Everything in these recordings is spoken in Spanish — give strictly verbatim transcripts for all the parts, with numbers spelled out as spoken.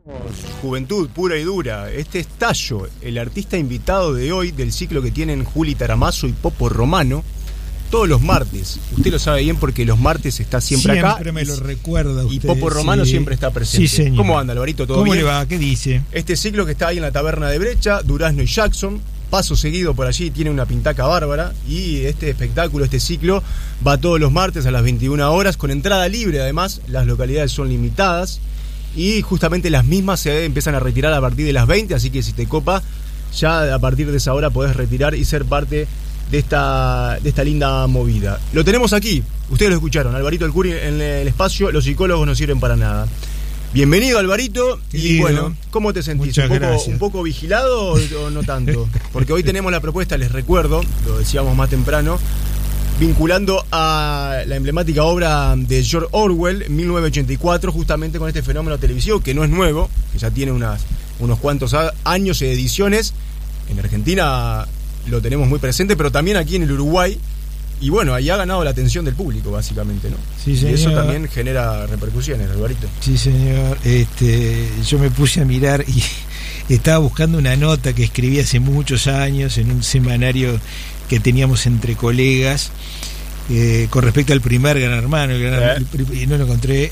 Juventud pura y dura. Este es Tallo, el artista invitado de hoy del ciclo que tienen Juli Taramazo y Popo Romano todos los martes. Usted lo sabe bien porque los martes está siempre, siempre acá. Siempre me lo recuerda usted. Y Popo Romano sí. siempre está presente. Sí, señor. ¿Cómo anda, Alvarito? ¿Todo ¿Cómo bien? le va? ¿Qué dice? Este ciclo que está ahí en la taberna de Brecha, Durazno y Jackson, paso seguido por allí, tiene una pintaca bárbara. Y este espectáculo, este ciclo, va todos los martes a las veintiuna horas, con entrada libre además. Las localidades son limitadas. Y justamente las mismas se empiezan a retirar a partir de las veinte, así que si te copa, ya a partir de esa hora podés retirar y ser parte de esta, de esta linda movida. Lo tenemos aquí, ustedes lo escucharon, Alvarito El Curi en el espacio Los psicólogos no sirven para nada. Bienvenido, Alvarito. Y bueno, ¿cómo te sentís? ¿Un poco, ¿Un poco vigilado o, o no tanto? Porque hoy tenemos la propuesta, les recuerdo, lo decíamos más temprano, vinculando a la emblemática obra de George Orwell, mil novecientos ochenta y cuatro, justamente con este fenómeno televisivo que no es nuevo, que ya tiene unas, unos cuantos años de ediciones. En Argentina lo tenemos muy presente, pero también aquí en el Uruguay. Y bueno, ahí ha ganado la atención del público, básicamente, ¿no? Sí, señor. Y eso también genera repercusiones, Alvarito. Sí, señor. Este, yo me puse a mirar y estaba buscando una nota que escribí hace muchos años en un semanario que teníamos entre colegas, eh, con respecto al primer Gran Hermano, el Gran, ¿Eh? y no lo encontré.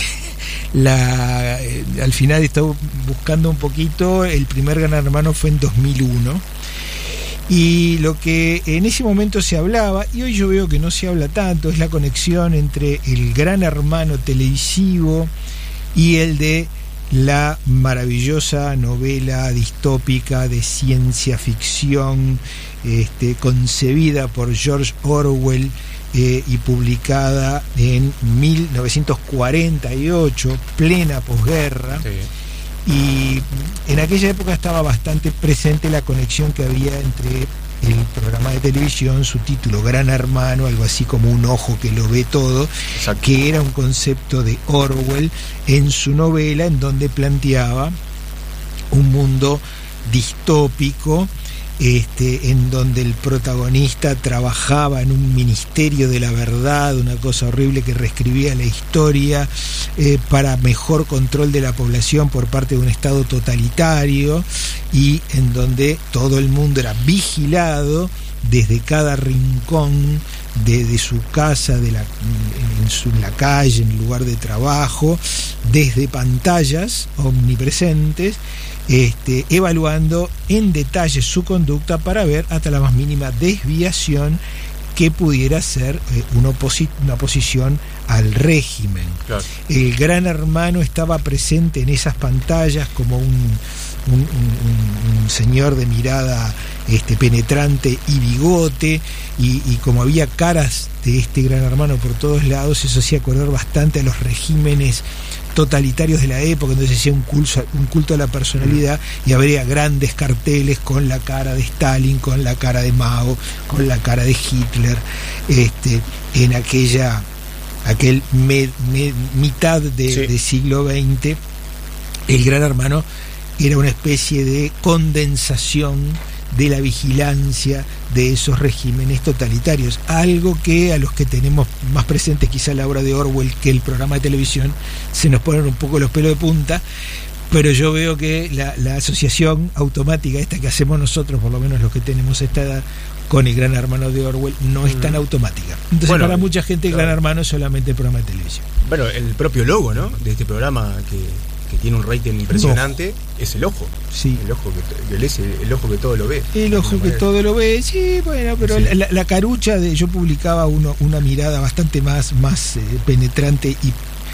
La, eh, al final estaba buscando un poquito. El primer Gran Hermano fue en dos mil uno, y lo que en ese momento se hablaba, y hoy yo veo que no se habla tanto, es la conexión entre el Gran Hermano televisivo y el de la maravillosa novela distópica de ciencia ficción, este, concebida por George Orwell eh, y publicada en mil novecientos cuarenta y ocho, plena posguerra. Sí. Y en aquella época estaba bastante presente la conexión que había entre el programa de televisión, su título Gran Hermano, algo así como un ojo que lo ve todo. Exacto. Que era un concepto de Orwell en su novela, en donde planteaba un mundo distópico, este, en donde el protagonista trabajaba en un ministerio de la verdad, una cosa horrible que reescribía la historia eh, para mejor control de la población por parte de un estado totalitario, y en donde todo el mundo era vigilado desde cada rincón de, de su casa, de la, en, su, en la calle, en el lugar de trabajo, desde pantallas omnipresentes, este, evaluando en detalle su conducta para ver hasta la más mínima desviación que pudiera ser eh, una, oposi- una oposición al régimen. Claro. El Gran Hermano estaba presente en esas pantallas como un, un, un, un señor de mirada este, penetrante y bigote, y, y como había caras de este Gran Hermano por todos lados, eso hacía acordar bastante a los regímenes totalitarios de la época, entonces hacía un culto, un culto a la personalidad, y habría grandes carteles con la cara de Stalin, con la cara de Mao, con la cara de Hitler, este, en aquella aquel med, med, mitad de, sí. de siglo veinte. El Gran Hermano era una especie de condensación de la vigilancia de esos regímenes totalitarios, algo que a los que tenemos más presentes quizá la obra de Orwell que el programa de televisión se nos ponen un poco los pelos de punta, pero yo veo que la, la asociación automática esta que hacemos nosotros, por lo menos los que tenemos esta edad, con el Gran Hermano de Orwell no es tan automática. Entonces, bueno, para mucha gente el Gran Hermano es solamente el programa de televisión. Bueno, el propio logo, ¿no?, de este programa, que que tiene un rating impresionante, no. es el ojo. Sí. El ojo que, el, el, el ojo que todo lo ve. El ojo que manera. todo lo ve, sí, bueno, pero sí. La, la carucha de yo publicaba uno, una mirada bastante más, más eh, penetrante y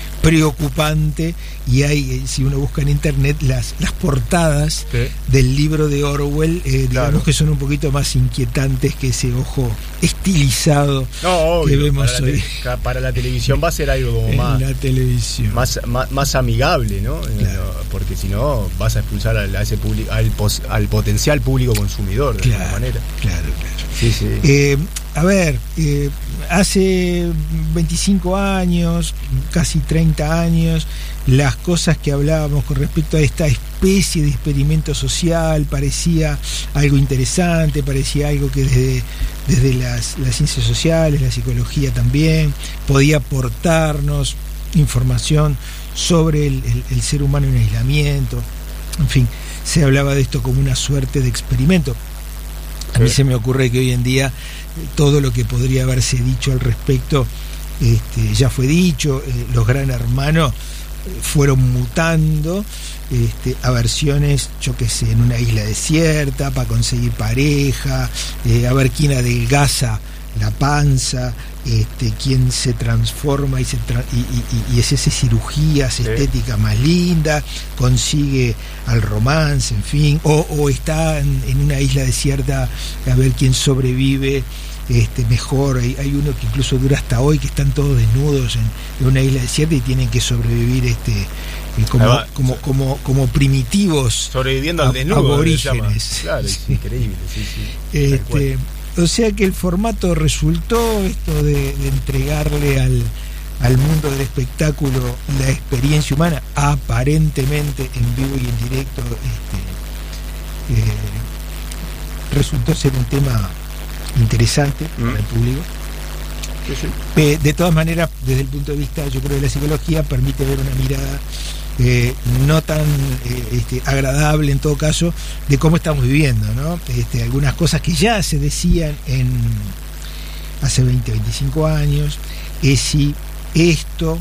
preocupante, y hay, si uno busca en internet, las, las portadas ¿Sí? del libro de Orwell, eh, digamos claro. que son un poquito más inquietantes que ese ojo estilizado no, obvio, que vemos para hoy. La te, para la televisión va a ser algo como en más, la televisión. Más, más, más amigable, ¿no? Claro. Porque si no vas a expulsar a, a ese público, al, pos, al potencial público consumidor de claro, alguna manera. Claro, claro. Sí, sí. Eh, a ver, eh, hace veinticinco años, casi treinta años, las cosas que hablábamos con respecto a esta especie de experimento social parecía algo interesante, parecía algo que desde, desde las, las ciencias sociales, la psicología también, podía aportarnos información sobre el, el, el ser humano en aislamiento. En fin, se hablaba de esto como una suerte de experimento. A mí se me ocurre que hoy en día todo lo que podría haberse dicho al respecto este, ya fue dicho. Eh, los Gran Hermano fueron mutando este, a versiones, yo qué sé, en una isla desierta para conseguir pareja, eh, a ver quién adelgaza la panza, este, quién se transforma y, se tra- y, y, y es esa cirugías sí. estética más linda, consigue al romance, en fin, o, o está en, en una isla desierta a ver quién sobrevive este, mejor. Hay, hay uno que incluso dura hasta hoy, que están todos desnudos en, en una isla desierta y tienen que sobrevivir este eh, como, va, como, como, como primitivos, sobreviviendo al desnudo, aborígenes. Claro, es increíble, sí, sí. Este, o sea que el formato resultó esto de, de entregarle al, al mundo del espectáculo la experiencia humana, aparentemente en vivo y en directo, este, eh, resultó ser un tema interesante mm. para el público. Sí, sí. Eh, de todas maneras, desde el punto de vista, yo creo, de la psicología, permite ver una mirada Eh, no tan eh, este, agradable en todo caso de cómo estamos viviendo, ¿no? Este, algunas cosas que ya se decían en hace veinte, veinticinco años, es si esto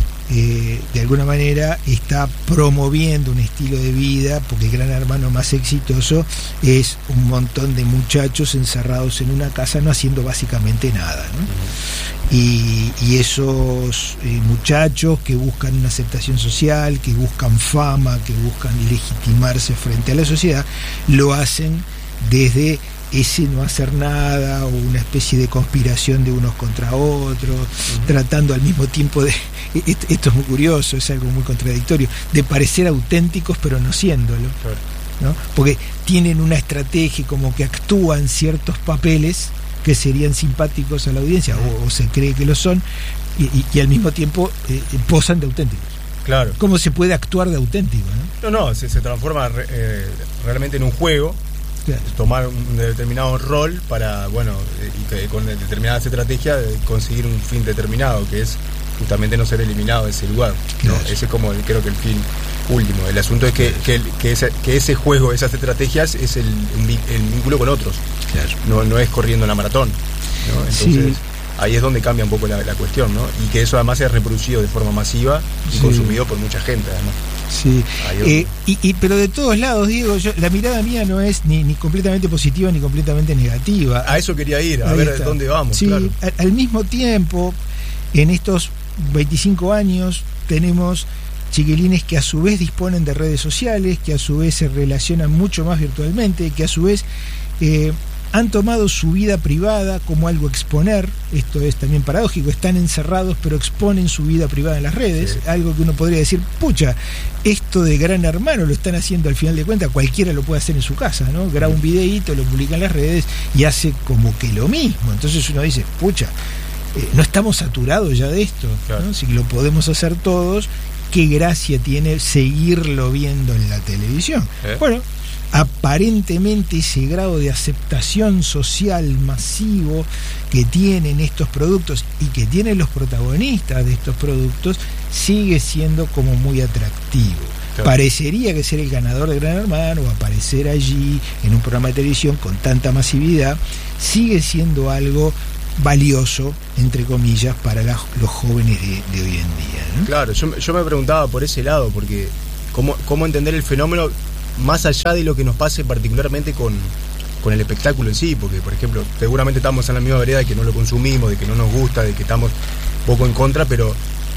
eh, de alguna manera está promoviendo un estilo de vida, porque el Gran Hermano más exitoso es un montón de muchachos encerrados en una casa no haciendo básicamente nada, ¿no? Uh-huh. Y, y esos eh, muchachos que buscan una aceptación social, que buscan fama, que buscan legitimarse frente a la sociedad, lo hacen desde ese no hacer nada, o una especie de conspiración de unos contra otros, uh-huh. tratando al mismo tiempo de, esto es muy curioso, es algo muy contradictorio, de parecer auténticos pero no siéndolo, claro. ¿no? Porque tienen una estrategia, como que actúan ciertos papeles que serían simpáticos a la audiencia, o, o se cree que lo son, y, y, y al mismo tiempo eh, posan de auténticos. Claro. ¿Cómo se puede actuar de auténtico? No, no, no se, se transforma re, eh, realmente en un juego, claro. Tomar un determinado rol para, bueno, y que, con determinada estrategia conseguir un fin determinado, que es justamente no ser eliminado de ese lugar, ¿no? Claro. Ese es como el, creo que el fin último. El asunto es que, que, que, ese, que ese juego, esas estrategias, es el, el vínculo con otros. Claro. No, no es corriendo la maratón, ¿no? Entonces, sí. Ahí es donde cambia un poco la, la cuestión, ¿no? Y que eso además es reproducido de forma masiva y sí. consumido por mucha gente, además. Sí, eh, y, y, pero de todos lados, Diego, yo, la mirada mía no es ni, ni completamente positiva ni completamente negativa. A eso quería ir, a Ahí ver está. dónde vamos. Sí, claro. al, al mismo tiempo, en estos veinticinco años, tenemos chiquilines que a su vez disponen de redes sociales, que a su vez se relacionan mucho más virtualmente, que a su vez eh, han tomado su vida privada como algo a exponer. Esto es también paradójico, están encerrados pero exponen su vida privada en las redes, sí. Algo que uno podría decir, pucha, esto de Gran Hermano lo están haciendo al final de cuentas, cualquiera lo puede hacer en su casa, ¿no? Graba un videíto, lo publica en las redes y hace como que lo mismo. Entonces uno dice, pucha, eh, no estamos saturados ya de esto, claro. ¿no? Si lo podemos hacer todos, qué gracia tiene seguirlo viendo en la televisión. ¿Eh? Bueno, aparentemente ese grado de aceptación social masivo que tienen estos productos y que tienen los protagonistas de estos productos sigue siendo como muy atractivo. Claro. Parecería que ser el ganador de Gran Hermano o aparecer allí en un programa de televisión con tanta masividad sigue siendo algo valioso, entre comillas, para la, los jóvenes de, de hoy en día, ¿no? Claro, yo, yo me preguntaba por ese lado, porque cómo, cómo entender el fenómeno más allá de lo que nos pase particularmente con, con el espectáculo en sí, porque, por ejemplo, seguramente estamos en la misma vereda de que no lo consumimos, de que no nos gusta, de que estamos poco en contra, pero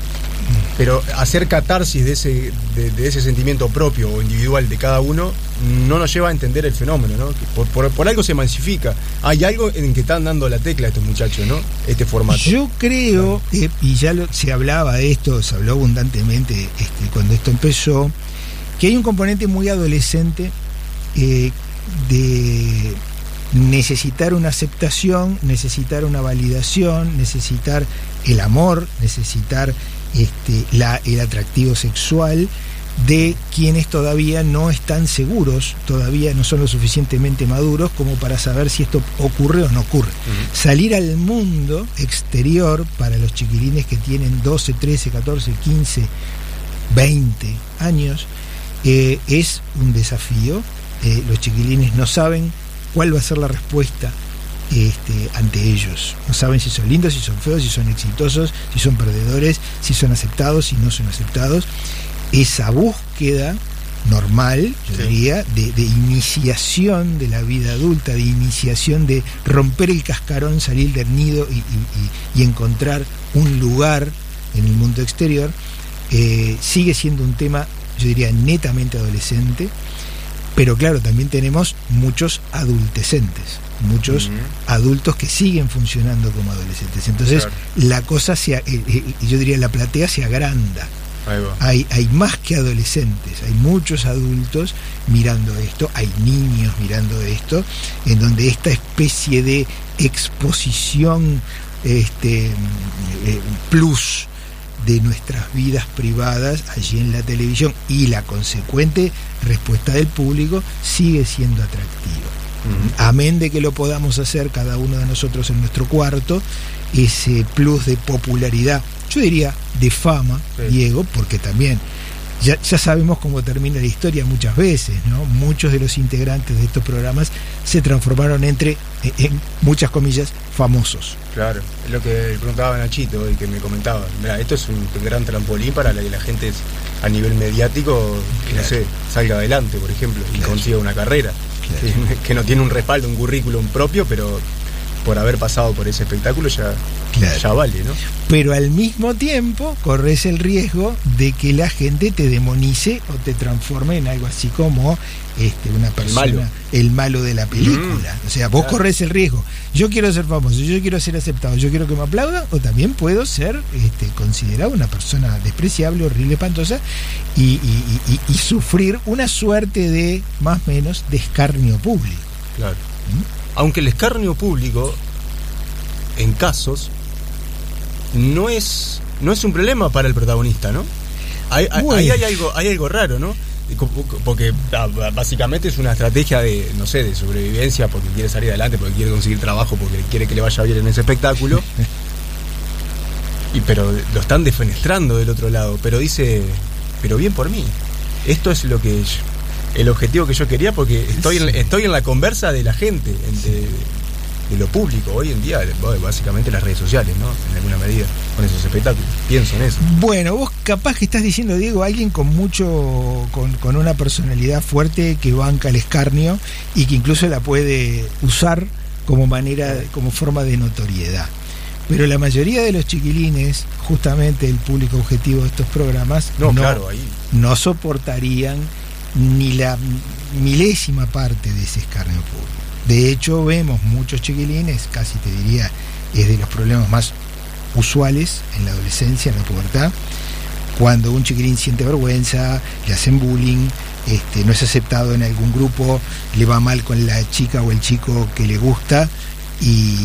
pero hacer catarsis de ese de, de ese sentimiento propio o individual de cada uno no nos lleva a entender el fenómeno, ¿no? Por, por, por algo se masifica. Hay algo en que están dando la tecla estos muchachos, ¿no? Este formato. Yo creo, eh, y ya lo, se hablaba de esto, se habló abundantemente este, cuando esto empezó, que hay un componente muy adolescente eh, de necesitar una aceptación, necesitar una validación, necesitar el amor, necesitar este, la, el atractivo sexual de quienes todavía no están seguros, todavía no son lo suficientemente maduros como para saber si esto ocurre o no ocurre. Uh-huh. Salir al mundo exterior para los chiquilines que tienen doce, trece, catorce, quince veinte años, eh, es un desafío. Eh, los chiquilines no saben cuál va a ser la respuesta este, ante ellos. No saben si son lindos, si son feos, si son exitosos, si son perdedores, si son aceptados, si no son aceptados. Esa búsqueda normal, yo sí. diría, de, de iniciación de la vida adulta, de iniciación de romper el cascarón, salir del nido y, y, y, y encontrar un lugar en el mundo exterior, eh, sigue siendo un tema, yo diría, netamente adolescente, pero claro, también tenemos muchos adultecentes, muchos uh-huh. adultos que siguen funcionando como adolescentes. Entonces, claro. la cosa, se, eh, eh, yo diría, la platea se agranda. Hay, hay más que adolescentes, hay muchos adultos mirando esto, hay niños mirando esto, en donde esta especie de exposición este, eh, plus de nuestras vidas privadas allí en la televisión y la consecuente respuesta del público sigue siendo atractiva. Uh-huh. Amén de que lo podamos hacer cada uno de nosotros en nuestro cuarto, ese plus de popularidad, yo diría de fama, sí. Diego, porque también ya, ya sabemos cómo termina la historia muchas veces, ¿no? Muchos de los integrantes de estos programas se transformaron entre, en muchas comillas, famosos. Claro, es lo que preguntaba Nachito y que me comentaba. Mira, esto es un gran trampolín para que la gente a nivel mediático, claro. no sé, salga adelante, por ejemplo, y claro. consiga una carrera. Claro. Que, que no tiene un respaldo, un currículum propio, pero por haber pasado por ese espectáculo ya, claro. ya vale, ¿no? Pero al mismo tiempo corres el riesgo de que la gente te demonice o te transforme en algo así como este, una persona, el malo, el malo de la película. Mm, o sea, vos claro. corres el riesgo. Yo quiero ser famoso, yo quiero ser aceptado, yo quiero que me aplaudan, o también puedo ser este, considerado una persona despreciable, horrible, espantosa, y, y, y, y sufrir una suerte de, más o menos, de escarnio público. Claro. ¿Mm? Aunque el escarnio público, en casos, no es no es un problema para el protagonista, ¿no? Ahí hay, hay, hay, algo, hay algo raro, ¿no? Porque básicamente es una estrategia de, no sé, de sobrevivencia, porque quiere salir adelante, porque quiere conseguir trabajo, porque quiere que le vaya bien en ese espectáculo. Y pero lo están defenestrando del otro lado, pero dice, pero bien por mí. Esto es lo que... el objetivo que yo quería, porque estoy en, estoy en la conversa de la gente, de, de lo público hoy en día, básicamente las redes sociales, ¿no? En alguna medida, con esos espectáculos. Pienso en eso. Bueno, vos capaz que estás diciendo, Diego, alguien con mucho, con, con una personalidad fuerte que banca el escarnio y que incluso la puede usar como manera, como forma de notoriedad. Pero la mayoría de los chiquilines, justamente el público objetivo de estos programas, no, no, claro, ahí. no soportarían ni la milésima parte de ese escarnio público. De hecho, vemos muchos chiquilines, casi te diría, es de los problemas más usuales en la adolescencia, en la pubertad, cuando un chiquilín siente vergüenza, le hacen bullying, este, no es aceptado en algún grupo, le va mal con la chica o el chico que le gusta, y,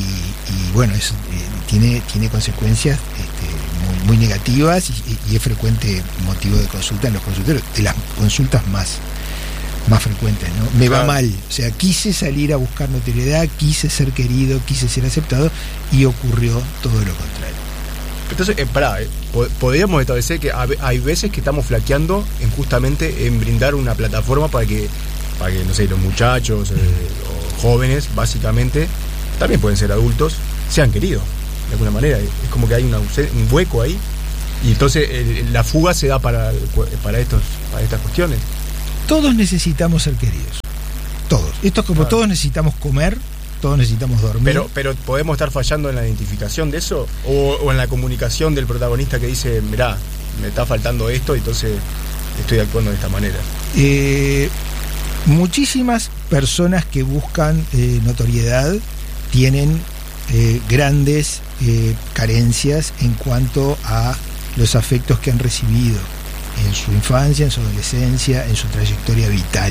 y bueno, eso eh, tiene, tiene consecuencias este, muy, muy negativas y, y es frecuente motivo de consulta en los consultorios, de las consultas más, más frecuentes, ¿no? Me va mal, o sea, quise salir a buscar notoriedad, quise ser querido, quise ser aceptado y ocurrió todo lo contrario. Entonces, eh, pará, eh, podríamos establecer que hay veces que estamos flaqueando en justamente en brindar una plataforma para que, para que no sé, los muchachos eh, o jóvenes, básicamente, también pueden ser adultos, sean queridos, de alguna manera. Es como que hay una, un hueco ahí, y entonces el, la fuga se da para, para, estos, para estas cuestiones. Todos necesitamos ser queridos, todos. Esto es como claro. Todos necesitamos comer, todos necesitamos dormir. Pero, pero ¿podemos estar fallando en la identificación de eso? ¿O, o en la comunicación del protagonista que dice, mirá, me está faltando esto, entonces estoy actuando de esta manera? Eh, muchísimas personas que buscan eh, notoriedad tienen eh, grandes eh, carencias en cuanto a los afectos que han recibido en su infancia, en su adolescencia, en su trayectoria vital.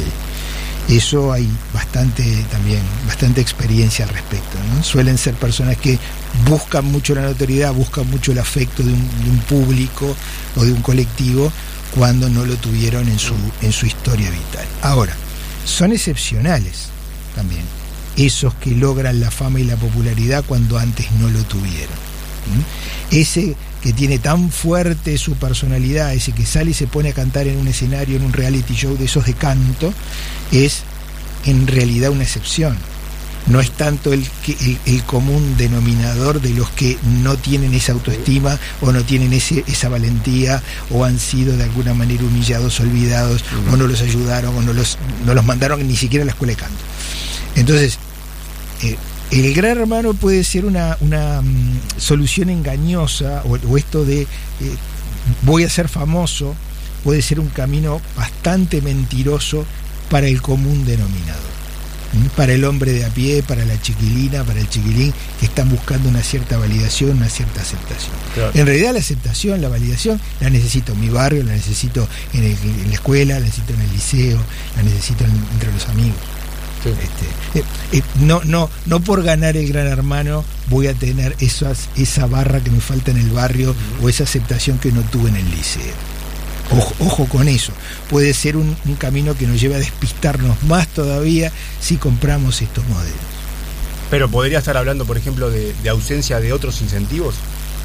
Eso hay bastante también, bastante experiencia al respecto, ¿no? Suelen ser personas que buscan mucho la notoriedad, buscan mucho el afecto de un, de un público o de un colectivo cuando no lo tuvieron en su, en su historia vital. Ahora, son excepcionales también esos que logran la fama y la popularidad cuando antes no lo tuvieron. ¿Mm? Ese que tiene tan fuerte su personalidad, ese que sale y se pone a cantar en un escenario, en un reality show de esos de canto, es en realidad una excepción. No es tanto el, el, el común denominador de los que no tienen esa autoestima o no tienen ese, esa valentía o han sido de alguna manera humillados, olvidados, uh-huh. o no los ayudaron o no los, no los mandaron ni siquiera a la escuela de canto. Entonces, eh, el Gran Hermano puede ser una, una um, solución engañosa, o, o esto de eh, voy a ser famoso, puede ser un camino bastante mentiroso para el común denominador. Para el hombre de a pie, para la chiquilina, para el chiquilín, que están buscando una cierta validación, una cierta aceptación. Claro. En realidad la aceptación, la validación, la necesito en mi barrio, la necesito en, el, en la escuela, la necesito en el liceo, la necesito en, entre los amigos. Sí. Este, eh, eh, no, no, no por ganar el Gran Hermano voy a tener esas, esa barra que me falta en el barrio, uh-huh. o esa aceptación que no tuve en el liceo. Ojo, ojo con eso, puede ser un, un camino que nos lleva a despistarnos más todavía si compramos estos modelos. Pero podría estar hablando, por ejemplo, de, de ausencia de otros incentivos.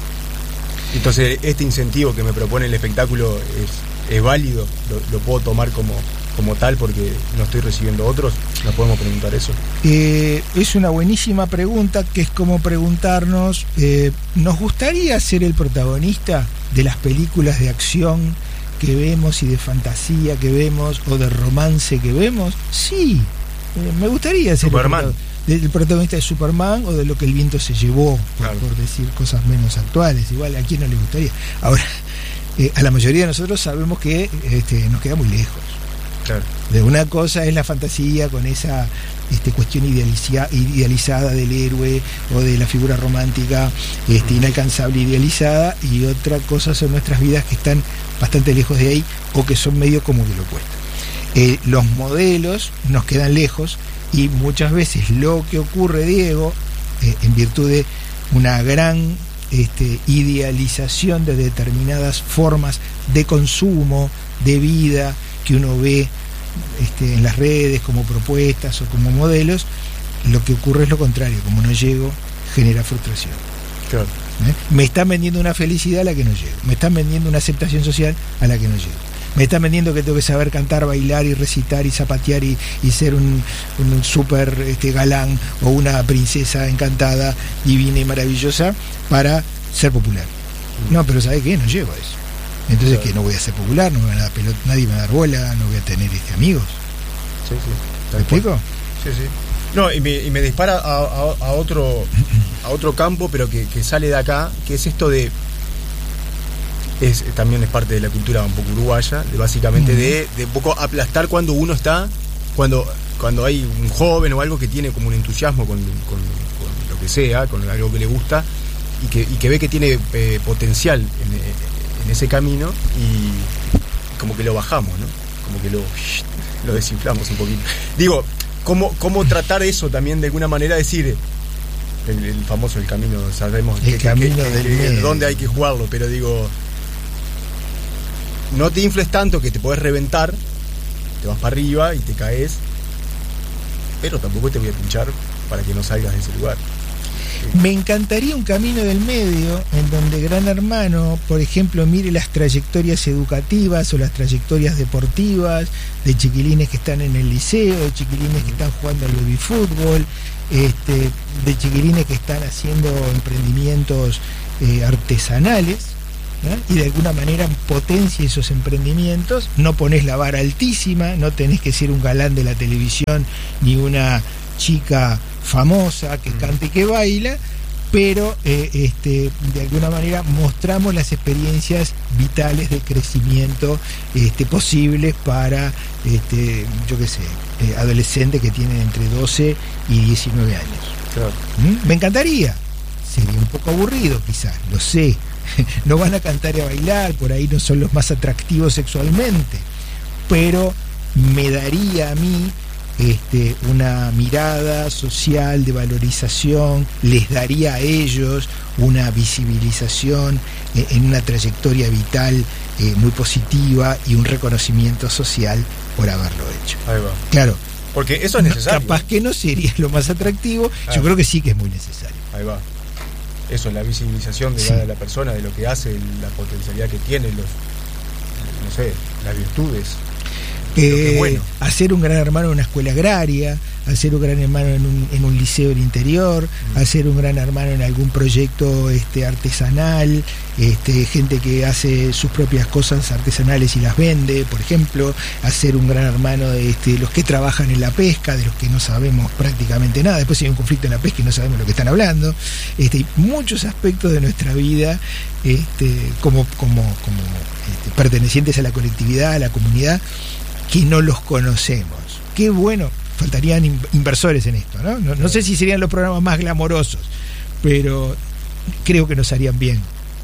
Entonces, este incentivo que me propone el espectáculo es, es válido, lo, lo puedo tomar como, como tal porque no estoy recibiendo otros. ¿Nos podemos preguntar eso? Eh, es una buenísima pregunta, que es como preguntarnos, eh, ¿nos gustaría ser el protagonista de las películas de acción que vemos y de fantasía que vemos o de romance que vemos? Sí, eh, me gustaría ser Superman. El, el protagonista de Superman o de Lo que el viento se llevó, claro. por, por decir cosas menos actuales. Igual a quién no le gustaría. Ahora, eh, a la mayoría de nosotros sabemos que este, nos queda muy lejos. Claro. De una cosa es la fantasía con esa este, cuestión idealiza, idealizada del héroe o de la figura romántica este, inalcanzable, idealizada, y otra cosa son nuestras vidas que están bastante lejos de ahí o que son medio como que lo opuesto. Eh, los modelos nos quedan lejos y muchas veces lo que ocurre, Diego, eh, en virtud de una gran este, idealización de determinadas formas de consumo, de vida, que uno ve este, en las redes como propuestas o como modelos, lo que ocurre es lo contrario. Como no llego, genera frustración. Claro. ¿Eh? Me están vendiendo una felicidad a la que no llego, me están vendiendo una aceptación social a la que no llego, me están vendiendo que tengo que saber cantar, bailar y recitar y zapatear y, y ser un, un súper este, galán o una princesa encantada, divina y maravillosa para ser popular. No, pero ¿sabe qué? No llego a eso. Entonces, claro. ¿qué? No voy a ser popular, no me van a dar pelota, nadie me va a dar bola, no voy a tener este, amigos. Sí, sí. ¿Me explico? Sí, sí. No, y me, y me dispara a, a, a otro a otro campo, pero que, que sale de acá, que es esto de... es también es parte de la cultura un poco uruguaya, de básicamente uh-huh. de, de un poco aplastar cuando uno está, cuando cuando hay un joven o algo que tiene como un entusiasmo con, con, con lo que sea, con algo que le gusta, y que, y que ve que tiene eh, potencial en, en ese camino, y como que lo bajamos, ¿no? Como que lo, lo desinflamos un poquito. Digo, ¿cómo, cómo tratar eso también de alguna manera? Decir, el, el famoso el camino, sabemos el que, camino que, del que, medio. dónde hay que jugarlo, pero digo, no te infles tanto que te podés reventar, te vas para arriba y te caes, pero tampoco te voy a pinchar para que no salgas de ese lugar. Me encantaría un camino del medio en donde Gran Hermano, por ejemplo, mire las trayectorias educativas o las trayectorias deportivas de chiquilines que están en el liceo, de chiquilines que están jugando al baby fútbol, este, de chiquilines que están haciendo emprendimientos eh, artesanales, ¿no? Y de alguna manera potencia esos emprendimientos. No pones la vara altísima, no tenés que ser un galán de la televisión ni una chica famosa que canta y que baila, pero eh, este, de alguna manera mostramos las experiencias vitales de crecimiento este, posibles para este, yo qué sé, eh, adolescentes que tienen entre doce y diecinueve años. Claro. ¿Mm? Me encantaría, sería un poco aburrido quizás, lo sé, no van a cantar y a bailar, por ahí no son los más atractivos sexualmente, pero me daría a mí Este, una mirada social de valorización, les daría a ellos una visibilización eh, en una trayectoria vital eh, muy positiva y un reconocimiento social por haberlo hecho. Ahí va. Claro. Porque eso es necesario. Capaz que no sería lo más atractivo, ah. yo creo que sí que es muy necesario. Ahí va. eso, la visibilización de Sí. la, la persona, de lo que hace, la potencialidad que tiene, los, no sé, las virtudes. Eh, bueno. Hacer un gran hermano en una escuela agraria, hacer un gran hermano en un, en un liceo del interior, mm. hacer un gran hermano en algún proyecto este, artesanal, este, gente que hace sus propias cosas artesanales y las vende, por ejemplo, hacer un gran hermano de este, los que trabajan en la pesca, de los que no sabemos prácticamente nada, después hay un conflicto en la pesca y no sabemos lo que están hablando, este, muchos aspectos de nuestra vida este, como, como, como este, pertenecientes a la colectividad, a la comunidad, que no los conocemos. Qué bueno, faltarían inversores en esto, ¿no? No, no sé si serían los programas más glamorosos, pero creo que nos harían bien.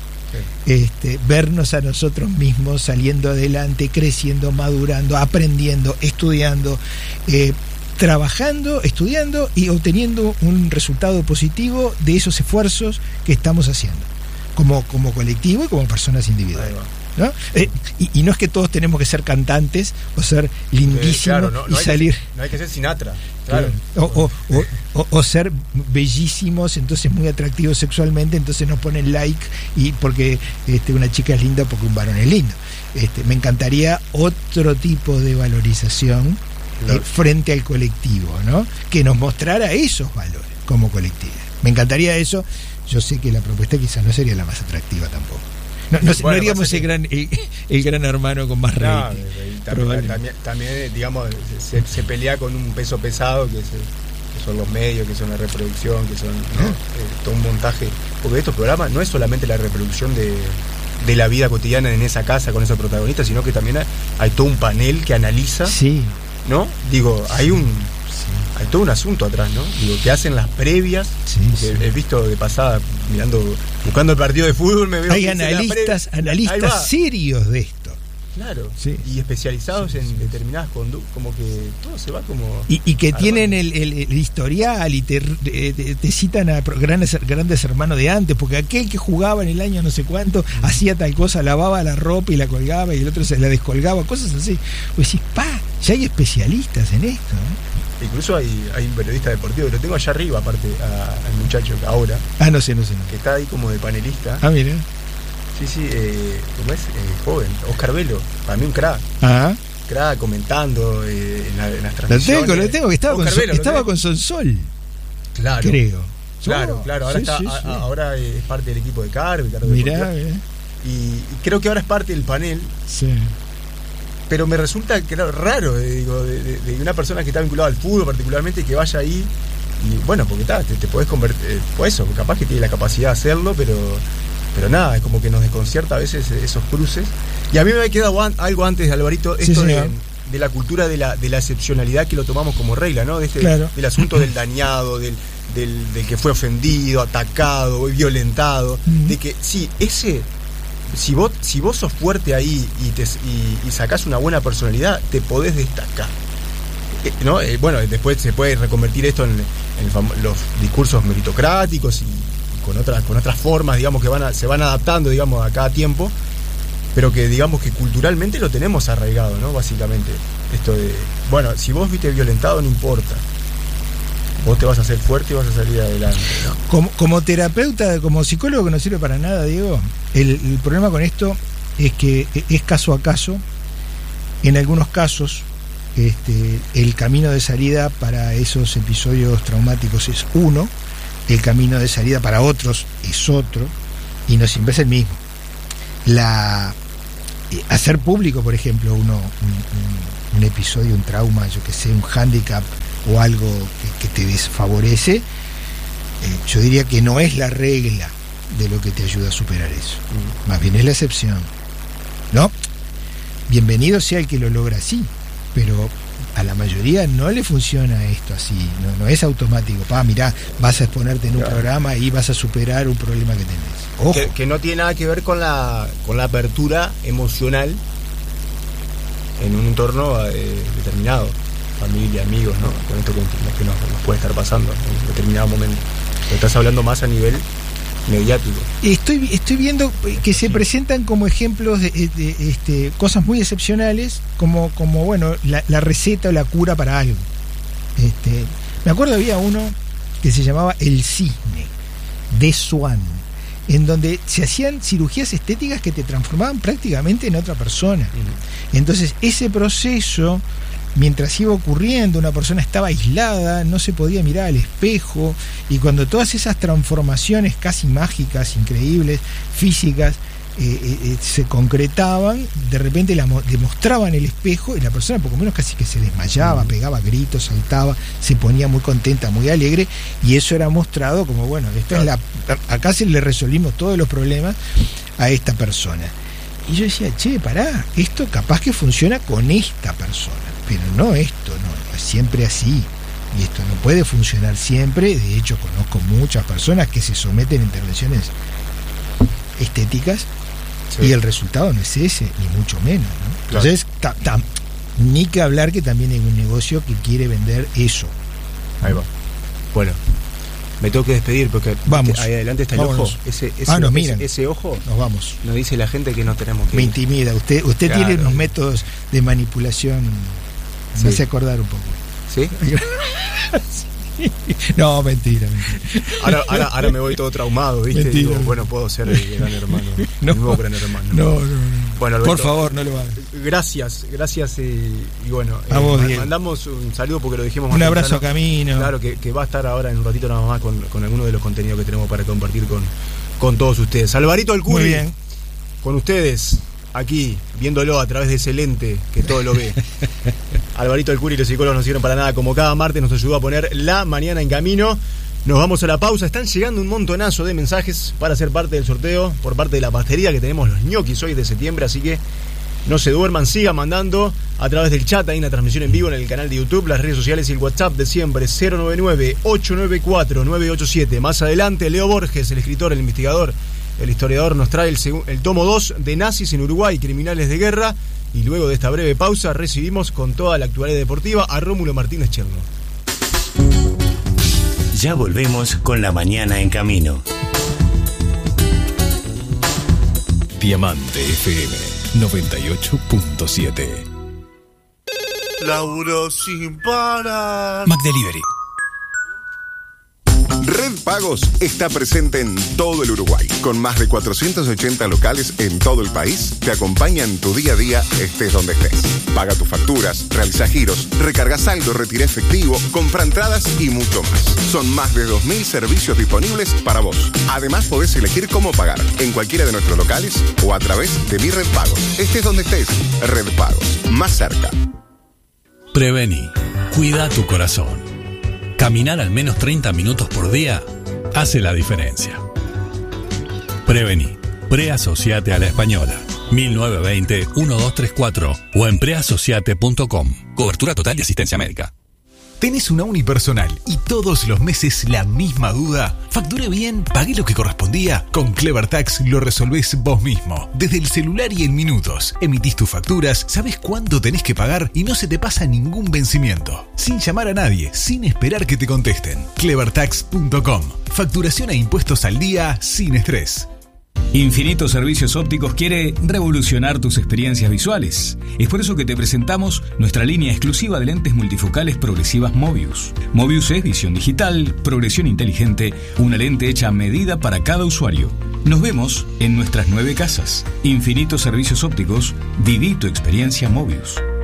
Sí. Este, vernos a nosotros mismos saliendo adelante, creciendo, madurando, aprendiendo, estudiando, eh, trabajando, estudiando y obteniendo un resultado positivo de esos esfuerzos que estamos haciendo, como, como colectivo y como personas individuales. ¿No? Eh, y, y no es que todos tenemos que ser cantantes o ser lindísimos, eh, claro, no, no y salir que, no hay que ser Sinatra, claro. o, o, o, o, o ser bellísimos, entonces muy atractivos sexualmente, entonces nos ponen like y porque este, una chica es linda porque un varón es lindo. Este, me encantaría otro tipo de valorización, claro, eh, frente al colectivo, ¿no? Que nos mostrara esos valores como colectividad. Me encantaría eso. Yo sé que la propuesta quizás no sería la más atractiva tampoco. No, no, bueno, no haríamos el, que... gran, el, el gran hermano con más no, rating. También, también, también, digamos, se, se pelea con un peso pesado que, se, que son los medios, que son la reproducción, que son, ¿no? eh, todo un montaje. Porque estos programas no es solamente la reproducción de, de la vida cotidiana en esa casa con esos protagonistas, sino que también hay, hay todo un panel que analiza. Sí. ¿No? Digo, hay un... hay todo un asunto atrás, ¿no? Digo, que hacen las previas, sí, sí. He visto de pasada, mirando, buscando el partido de fútbol, me veo... Hay analistas, analistas serios de esto. Claro, sí. Y especializados sí, sí, en sí. determinadas conductas, como que todo se va como... Y, y que armando. Tienen el, el, el historial y te, te, te citan a grandes, grandes hermanos de antes, porque aquel que jugaba en el año no sé cuánto, mm. hacía tal cosa, lavaba la ropa y la colgaba y el otro se la descolgaba, cosas así. Pues decís, pa, ya hay especialistas en esto, ¿no? Incluso hay, hay un periodista deportivo, lo tengo allá arriba, aparte, a, al muchacho ahora. Ah, no sé, no sé. No. Que está ahí como de panelista. Ah, mira. Sí, sí, eh, ¿cómo es? Eh, joven, Oscar Velo, para mí un crack. Ajá. Crack, comentando eh, en, la, en las transmisiones. Lo tengo, lo tengo, que estaba, con, Velo, estaba con Sonsol. Claro. Creo. Claro, claro, ahora, sí, está, sí, sí. A, ahora es parte del equipo de Carve. Mirá, mirá. Y, y creo que ahora es parte del panel. Sí. Pero me resulta claro, raro, eh, digo, de, de, de una persona que está vinculada al fútbol particularmente, que vaya ahí y bueno, porque ta, te, te podés convertir, eh, pues eso, capaz que tiene la capacidad de hacerlo, pero pero nada, es como que nos desconcierta a veces esos cruces. Y a mí me ha quedado an, algo antes de Alvarito, esto sí, de, de la cultura de la, de la excepcionalidad que lo tomamos como regla, ¿no? De este, claro. Del asunto del dañado, del, del, del que fue ofendido, atacado, violentado, mm. de que sí, ese... Si vos, si vos sos fuerte ahí y, te, y, y sacás una buena personalidad, te podés destacar. Eh, ¿no? Eh, bueno, después se puede reconvertir esto en, en fam- los discursos meritocráticos y, y con otras con otras formas, digamos, que van a, se van adaptando, digamos, a cada tiempo, pero que digamos que culturalmente lo tenemos arraigado, ¿no? Básicamente, esto de, bueno, si vos viste violentado, no importa. Vos te vas a hacer fuerte y vas a salir adelante, ¿no? Como, como terapeuta, como psicólogo que no sirve para nada, Diego, el, el problema con esto es que es caso a caso. En algunos casos, este, el camino de salida para esos episodios traumáticos es uno, el camino de salida para otros es otro, y no siempre es el mismo. La, hacer público, por ejemplo, uno, un, un, un episodio, un trauma, yo que sé, un hándicap, o algo que, que te desfavorece, eh, yo diría que no es la regla de lo que te ayuda a superar eso, mm. más bien es la excepción, ¿no? Bienvenido sea el que lo logra así, pero a la mayoría no le funciona esto así, no, no es automático. Pa, mirá, vas a exponerte en un claro. programa y vas a superar un problema que tenés. Ojo. Que, que no tiene nada que ver con la con la apertura emocional en un entorno eh, determinado. Familia, amigos, ¿no? Con esto que, que nos, nos puede estar pasando en determinado momento. Pero estás hablando más a nivel mediático. Estoy, estoy viendo que se presentan como ejemplos de, de, de este, cosas muy excepcionales, como, como bueno, la, la receta o la cura para algo. Este, me acuerdo había uno que se llamaba El Cisne, de Swan, en donde se hacían cirugías estéticas que te transformaban prácticamente en otra persona. Uh-huh. Entonces, ese proceso, mientras iba ocurriendo, una persona estaba aislada, no se podía mirar al espejo, y cuando todas esas transformaciones casi mágicas, increíbles, físicas, eh, eh, se concretaban, de repente la mo- demostraban el espejo y la persona poco menos casi que se desmayaba, uh-huh. pegaba gritos, saltaba, se ponía muy contenta, muy alegre, y eso era mostrado como, bueno, esto es la, acá se le resolvimos todos los problemas a esta persona. Y yo decía, che, pará, esto capaz que funciona con esta persona, pero no esto, no, no es siempre así, y esto no puede funcionar siempre. De hecho, conozco muchas personas que se someten a intervenciones estéticas, sí. y el resultado no es ese, ni mucho menos, ¿no? Claro. Entonces, ta, ta, ni que hablar que también hay un negocio que quiere vender eso. Ahí va. Bueno, me tengo que despedir porque vamos. Ahí adelante está el Vámonos. ojo. Ese, ese, ah, nos ese, miran. ese ojo nos vamos. Nos dice la gente que no tenemos que me ir. intimida. Usted, usted claro. tiene unos métodos de manipulación. Me hace sí. acordar un poco. ¿Sí? No, mentira, mentira. Ahora, ahora, ahora me voy todo traumado, ¿viste? Mentira. Digo, bueno, puedo ser el gran hermano. No, el nuevo gran hermano. No, no, no. Bueno, Alberto, por favor, no lo hagas. Gracias, gracias. Eh, y bueno, a eh, vos, ma- mandamos un saludo porque lo dijimos más un abrazo temprano. a Camino. Claro, que, que va a estar ahora en un ratito nada más con, con alguno de los contenidos que tenemos para compartir con, con todos ustedes. Alvarito Alcuri, muy bien. Con ustedes, aquí, viéndolo a través de ese lente que todo lo ve. Alvarito Alcuri y los psicólogos no sirven para nada, como cada martes nos ayudó a poner la mañana en camino. Nos vamos a la pausa. Están llegando un montonazo de mensajes para ser parte del sorteo por parte de la pastelería, que tenemos los ñoquis hoy de septiembre, así que no se duerman, sigan mandando a través del chat, ahí en la transmisión en vivo en el canal de YouTube, las redes sociales y el WhatsApp de siempre, cero nueve nueve, ocho nueve cuatro, nueve ocho siete. Más adelante, Leo Borges, el escritor, el investigador, el historiador, nos trae el, seg- el tomo dos de Nazis en Uruguay, Criminales de Guerra. Y luego de esta breve pausa recibimos con toda la actualidad deportiva a Rómulo Martínez Cherno. Ya volvemos con La Mañana en Camino. Diamante F M noventa y ocho punto siete. Laburo sin parar. McDelivery. Red Pagos está presente en todo el Uruguay. Con más de cuatrocientos ochenta locales en todo el país, te acompaña en tu día a día, estés donde estés. Paga tus facturas, realiza giros, recarga saldo, retira efectivo, compra entradas y mucho más. Son más de dos mil servicios disponibles para vos. Además, podés elegir cómo pagar en cualquiera de nuestros locales o a través de Mi Red Pagos. Estés donde estés, Red Pagos, más cerca. Prevení. Cuida tu corazón. Caminar al menos treinta minutos por día hace la diferencia. Prevení. Preasociate a la Española. mil novecientos veinte, doce treinta y cuatro o en preasociate punto com. Cobertura total de asistencia médica. ¿Tenés una unipersonal y todos los meses la misma duda? ¿Facturé bien? ¿Pagué lo que correspondía? Con Clever Tax lo resolvés vos mismo. Desde el celular y en minutos. Emitís tus facturas, sabés cuánto tenés que pagar y no se te pasa ningún vencimiento. Sin llamar a nadie, sin esperar que te contesten. clever tax punto com. Facturación e impuestos al día sin estrés. Infinito Servicios Ópticos quiere revolucionar tus experiencias visuales. Es por eso que te presentamos nuestra línea exclusiva de lentes multifocales progresivas Mobius. Mobius es visión digital, progresión inteligente, una lente hecha a medida para cada usuario. Nos vemos en nuestras nueve casas. Infinito Servicios Ópticos, viví tu experiencia Mobius.